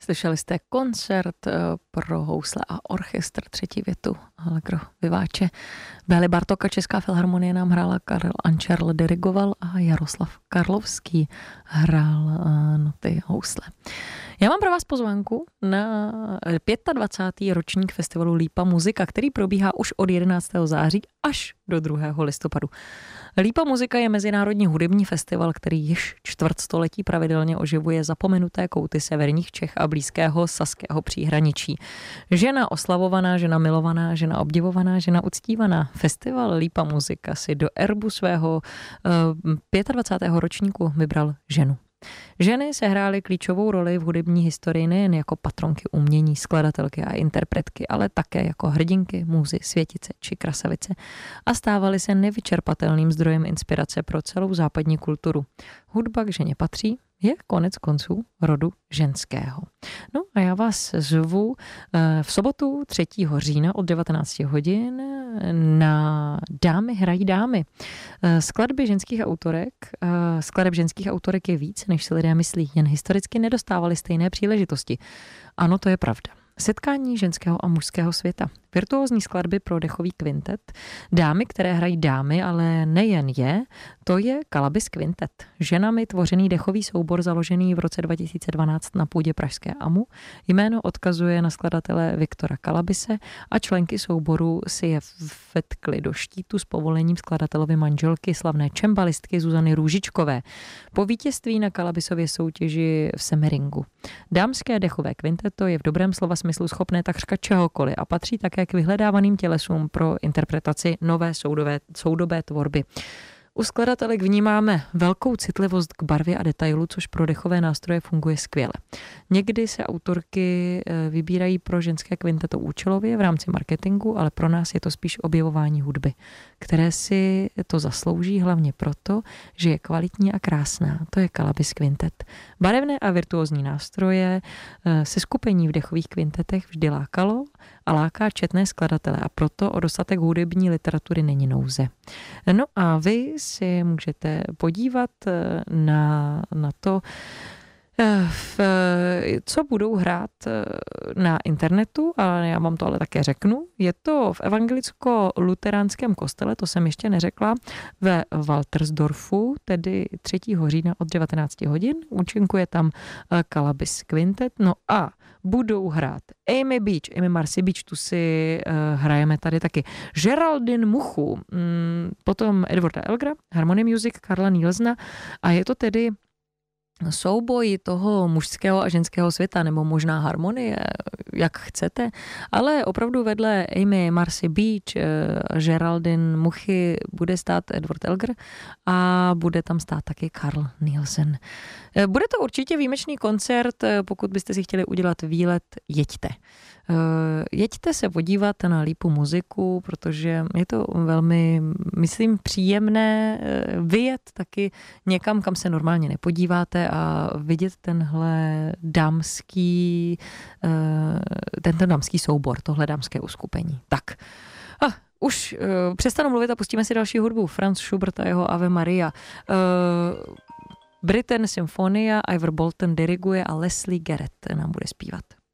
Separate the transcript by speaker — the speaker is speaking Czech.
Speaker 1: Slyšeli jste koncert pro housle a orchestr, třetí větu Allegro vivace. Béli Bartóka, Česká filharmonie nám hrála, Karel Ančerl dirigoval a Jaroslav Karlovský hrál noty housle. Já mám pro vás pozvánku na 25. ročník festivalu Lípa muzika, který probíhá už od 11. září až do 2. listopadu. Lípa muzika je mezinárodní hudební festival, který již čtvrtstoletí pravidelně oživuje zapomenuté kouty severních Čech a blízkého saského příhraničí. Žena oslavovaná, žena milovaná, žena obdivovaná, žena uctívaná. Festival Lípa muzika si do erbu svého 25. ročníku vybral ženu. Ženy sehrály klíčovou roli v hudební historii nejen jako patronky umění, skladatelky a interpretky, ale také jako hrdinky, můzy, světice či krasavice a stávaly se nevyčerpatelným zdrojem inspirace pro celou západní kulturu. Hudba k ženě patří, je konec konců rodu ženského. No a já vás zvu v sobotu 3. října od 19 hodin na Dámy hrají dámy. Skladeb ženských autorek je víc, než si lidé myslí, jen historicky nedostávali stejné příležitosti. Ano, to je pravda. Setkání ženského a mužského světa. Virtuózní skladby pro dechový kvintet. Dámy, které hrají dámy, ale nejen to je Kalabis kvintet. Ženami tvořený dechový soubor založený v roce 2012 na půdě pražské AMU. Jméno odkazuje na skladatele Viktora Kalabise a členky souboru si je vetkly do štítu s povolením skladatelovy manželky, slavné čembalistky Zuzany Růžičkové. Po vítězství na Kalabisově soutěži v Semeringu. Dámské dechové kvinteto je v dobrém slova smyslu schopné takřka čehokoliv a patří také k vyhledávaným tělesům pro interpretaci nové soudobé tvorby. U skladatelek vnímáme velkou citlivost k barvě a detailu, což pro dechové nástroje funguje skvěle. Někdy se autorky vybírají pro ženské kvinteto účelově v rámci marketingu, ale pro nás je to spíš objevování hudby, které si to zaslouží hlavně proto, že je kvalitní a krásná. To je Kalabis kvintet. Barevné a virtuózní nástroje se skupení v dechových kvintetech vždy lákalo a láká četné skladatele a proto o dostatek hudební literatury není nouze. No a vy si můžete podívat na to, co budou hrát na internetu, ale já vám to ale také řeknu. Je to v evangelicko-luteránském kostele, to jsem ještě neřekla, ve Waltersdorfu, tedy 3. října od 19 hodin. Účinkuje tam Kalabis kvintet. No a budou hrát Amy Marcy Beach, tu si hrajeme tady taky. Geraldine Muchu, potom Edwarda Elgra, Harmony Music, Karla Nielsena a je to tedy souboj toho mužského a ženského světa, nebo možná harmonie, jak chcete, ale opravdu vedle Amy Marcy Beach, Geraldine Muchy bude stát Edward Elgar a bude tam stát taky Carl Nielsen. Bude to určitě výjimečný koncert, pokud byste si chtěli udělat výlet, jeďte. Jeďte se podívat na Lípu muziku, protože je to velmi, myslím, příjemné vyjet taky někam, kam se normálně nepodíváte a vidět tento dámský soubor, tohle dámské uskupení. Tak, už přestanu mluvit a pustíme si další hudbu. Franz Schubert a jeho Ave Maria. Britten Symfonia, Ivor Bolton diriguje a Leslie Garrett nám bude zpívat.